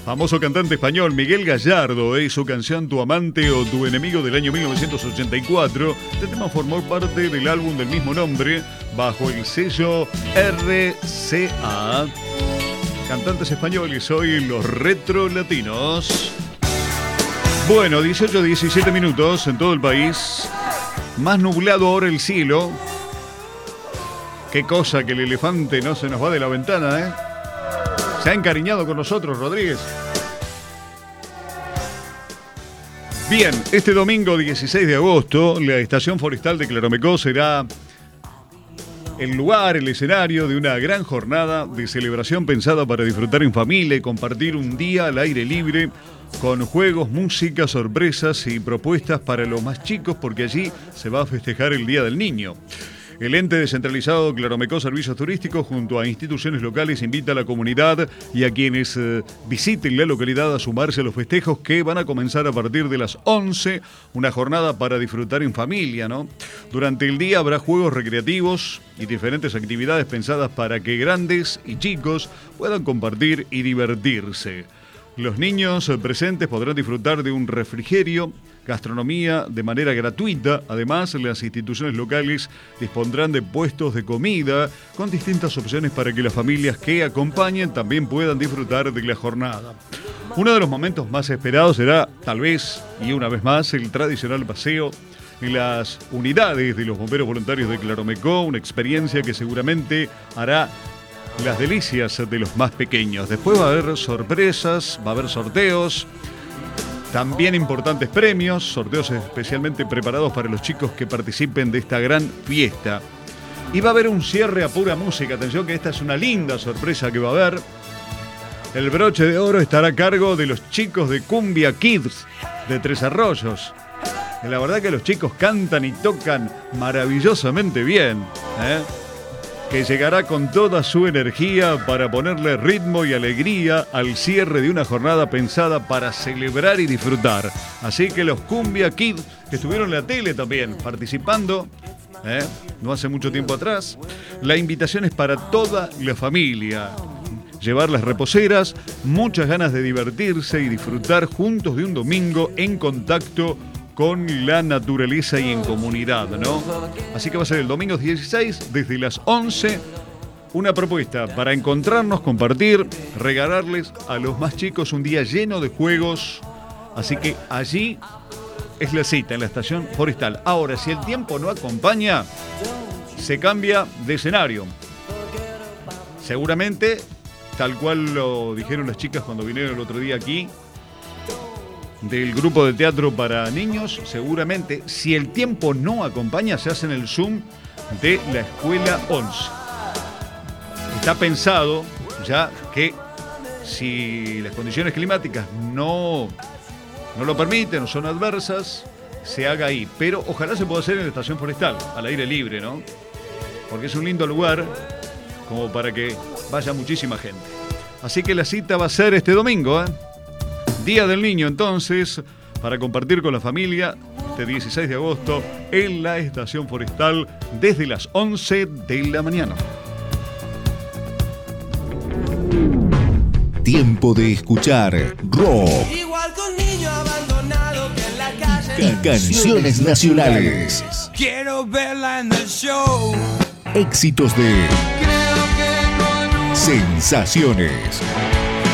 Famoso cantante español Miguel Gallardo, su canción Tu amante o tu enemigo del año 1984. Este tema formó parte del álbum del mismo nombre bajo el sello RCA. Cantantes españoles hoy los Retro Latinos. Bueno, 18-17 minutos en todo el país. Más nublado ahora el cielo. Qué cosa que el elefante no se nos va de la ventana, ¿eh? Se ha encariñado con nosotros, Rodríguez. Bien, este domingo 16 de agosto, la estación forestal de Claromecó será el lugar, el escenario de una gran jornada de celebración pensada para disfrutar en familia y compartir un día al aire libre con juegos, música, sorpresas y propuestas para los más chicos, porque allí se va a festejar el Día del Niño. El ente descentralizado Claromecó Servicios Turísticos, junto a instituciones locales, invita a la comunidad y a quienes visiten la localidad a sumarse a los festejos que van a comenzar a partir de las 11, una jornada para disfrutar en familia, ¿no? Durante el día habrá juegos recreativos y diferentes actividades pensadas para que grandes y chicos puedan compartir y divertirse. Los niños presentes podrán disfrutar de un refrigerio, gastronomía de manera gratuita. Además, las instituciones locales dispondrán de puestos de comida con distintas opciones para que las familias que acompañen también puedan disfrutar de la jornada. Uno de los momentos más esperados será, tal vez, y una vez más, el tradicional paseo en las unidades de los bomberos voluntarios de Claromecó, una experiencia que seguramente hará las delicias de los más pequeños. Después va a haber sorpresas, va a haber sorteos, también importantes premios, sorteos especialmente preparados para los chicos que participen de esta gran fiesta. Y va a haber un cierre a pura música. Atención que esta es una linda sorpresa que va a haber. El broche de oro estará a cargo de los chicos de Cumbia Kids de Tres Arroyos. Y la verdad que los chicos cantan y tocan maravillosamente bien, que llegará con toda su energía para ponerle ritmo y alegría al cierre de una jornada pensada para celebrar y disfrutar. Así que los Cumbia Kids, que estuvieron en la tele también participando, no hace mucho tiempo atrás, la invitación es para toda la familia. Llevar las reposeras, muchas ganas de divertirse y disfrutar juntos de un domingo en contacto con la naturaleza y en comunidad, ¿no? Así que va a ser el domingo 16 desde las 11, una propuesta para encontrarnos, compartir, regalarles a los más chicos un día lleno de juegos. Así que allí es la cita en la estación forestal. Ahora, si el tiempo no acompaña, se cambia de escenario. Seguramente, tal cual lo dijeron las chicas cuando vinieron el otro día aquí, del grupo de teatro para niños, seguramente, si el tiempo no acompaña, se hace en el Zoom de la Escuela 11. Está pensado ya que si las condiciones climáticas no lo permiten o son adversas, se haga ahí. Pero ojalá se pueda hacer en la estación forestal, al aire libre, ¿no? Porque es un lindo lugar como para que vaya muchísima gente. Así que la cita va a ser este domingo, Día del Niño, entonces, para compartir con la familia este 16 de agosto en la estación forestal desde las 11 de la mañana. Tiempo de escuchar rock Igual que un niño abandonado que en la calle y canciones nacionales. Quiero verla en el show. Éxitos de Creo que con un Sensaciones.